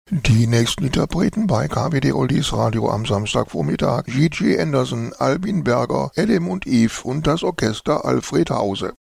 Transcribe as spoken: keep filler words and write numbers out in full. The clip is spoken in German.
Die nächsten Interpreten bei K W D Oldies Radio am Samstagvormittag: Gigi Anderson, Albin Berger, Adam und Eve und das Orchester Alfred Hause.